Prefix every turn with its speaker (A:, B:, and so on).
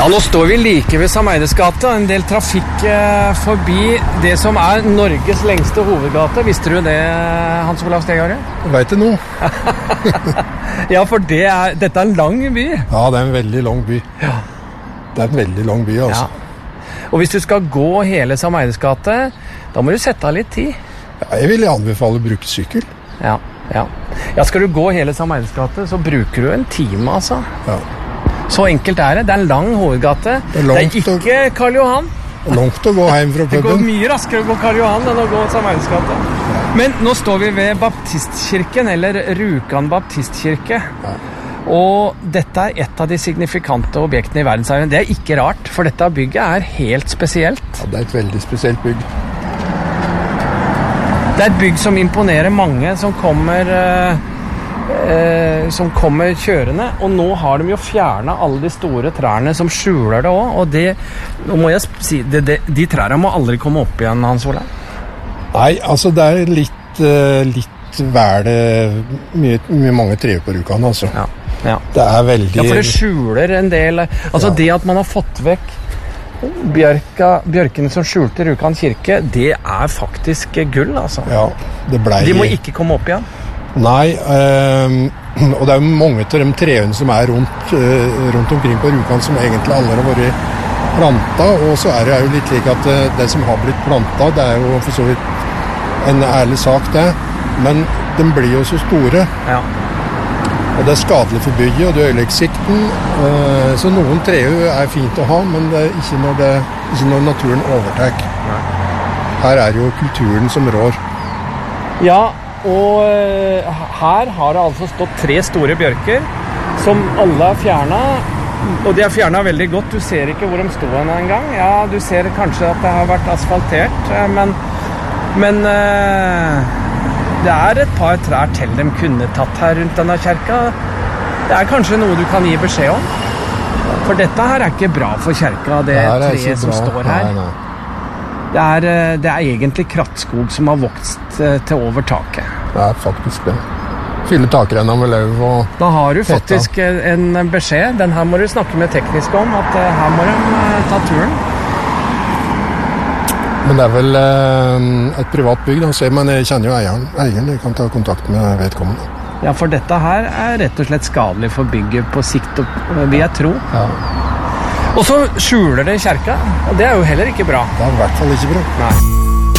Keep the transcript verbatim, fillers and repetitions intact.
A: Ja, nå står vi like ved Sameides gate, en del trafikk eh, forbi det som er Norges lengste hovedgate. Visste du det, Hans Olav Stegare?
B: Jeg vet det nå.
A: Ja, for det er, dette er en lang by.
B: Ja, det er en veldig lang by.
A: Ja.
B: Det er en veldig lang by, altså.
A: Ja. Og hvis du skal gå hele Sameides gate, da må du sette av litt tid.
B: Ja, jeg vil anbefale å bruke sykkel.
A: Ja, ja. Ja, skal du gå hele Sameides gate, så bruker du en time, altså.
B: Ja.
A: Så enkelt er det. Det er en lang hovedgate.
B: Det er,
A: det er ikke Karl Johan.
B: Det er langt å gå hjem fra
A: Det går
B: puben.
A: mye raskere å gå Karl Johan enn å gå Sameides gate.
B: Ja.
A: Men nå står vi ved Baptistkirken, eller Rjukan Baptistkirke.
B: Ja.
A: Og dette er et av de signifikante objektene i verdensarven. Det er ikke rart, for dette bygget er helt spesielt.
B: Ja, det er et veldig spesielt bygg.
A: Det er et bygg som imponerer mange som kommer, eh, eh, som kommer kjørende. Og nå har de jo fjernet alle de store trærne som skjuler det også. Og det, nå må jeg si, det, det, de trærne må aldri komme opp igjen, Hans Olav.
B: Nei, altså det er litt, uh, litt vel mye, mye mange treer på Rjukan, altså.
A: Ja, ja.
B: Det er veldig...
A: Ja, for det skjuler en del. Altså
B: Ja.
A: det at man har fått vekk bjørka, bjørkene som skjulte Rjukan kirke, det er faktisk gull, altså.
B: Ja, det ble...
A: De må ikke komme opp igjen.
B: Nei, um, og det er jo mange av de treene som er rundt, uh, rundt omkring på Rjukan som egentlig alle har vært plantet, og så er det jo litt slik at uh, det som har blitt plantet, det er jo for så vidt en ærlig sak det, men de blir jo så store,
A: Ja.
B: og det er skadelig for bygget, og det ødelegger sikten, uh, så noen treer er fint å ha, men det er ikke når, det, ikke når naturen overtek.
A: Nei.
B: Her er jo kulturen som rår.
A: Ja, og eh, her har det altså stått tre store bjørker som alle er fjernet, og de er fjernet veldig godt. Du ser ikke hvor de stod en gang. Ja, du ser kanskje at det har vært asfaltert, eh, men, men eh, det er et par trær til de kunne tatt her rundt denne kjerka. Det er kanskje noe du kan gi beskjed om. For dette her er ikke bra for kjerka, det
B: her er
A: treet
B: ikke
A: som
B: bra.
A: står her.
B: Nei, nei.
A: Det er, eh, det er egentlig krattskog som har vokst eh, til over taket.
B: Det er faktisk det. Fylle takrenna med løv og...
A: Da har du
B: Hetta.
A: faktisk en beskjed. Den her må du snakke med teknisk om, at eh, her må de eh, ta turen.
B: Men det er vel eh, et privat bygg, da, så men jeg kjenner jo eieren. Eieren jeg kan ta kontakt med vedkommende.
A: Ja, for dette her er rett og slett skadelig for bygget på sikt, og, vil jeg tro.
B: Ja,
A: Og så skjuler det kjerka, og det er jo heller ikke bra.
B: det er i hvert fall ikke bra.
A: Nei.